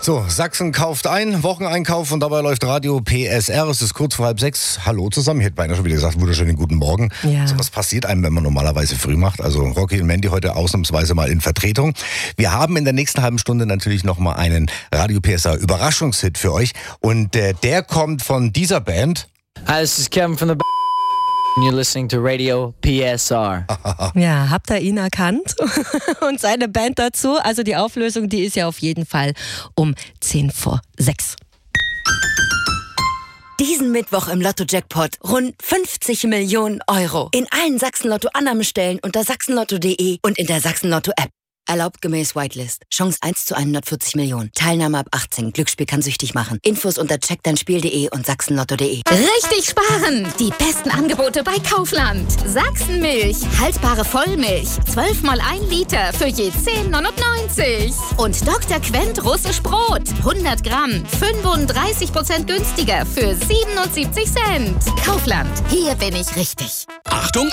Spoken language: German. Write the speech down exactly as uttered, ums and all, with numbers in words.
So, Sachsen kauft ein, Wocheneinkauf und dabei läuft Radio P S R. Es ist kurz vor halb sechs. Hallo zusammen. Ich hätte beinahe schon wieder gesagt, wunderschönen guten Morgen. Ja. So was passiert einem, wenn man normalerweise früh macht. Also Rocky und Mandy heute ausnahmsweise mal in Vertretung. Wir haben in der nächsten halben Stunde natürlich nochmal einen Radio P S R Überraschungshit für euch. Und äh, der kommt von dieser Band. Hi, this is Kevin from the b- and you're listening to Radio P S R. Ja, habt ihr ihn erkannt? Und seine Band dazu? Also die Auflösung, die ist ja auf jeden Fall um zehn vor sechs. Diesen Mittwoch im Lotto-Jackpot rund fünfzig Millionen Euro. In allen Sachsen-Lotto-Annahmestellen unter sachsenlotto punkt de und in der Sachsen-Lotto-App. Erlaubt gemäß Whitelist. Chance eins zu hundertvierzig Millionen. Teilnahme ab achtzehn. Glücksspiel kann süchtig machen. Infos unter check dein spiel punkt de und sachsenlotto punkt de. Richtig sparen! Die besten Angebote bei Kaufland. Sachsenmilch. Haltbare Vollmilch. zwölf mal ein Liter für je zehn neunundneunzig. Und Doktor Quent russisch Brot. hundert Gramm. fünfunddreißig Prozent günstiger für siebenundsiebzig Cent. Kaufland. Hier bin ich richtig. Achtung,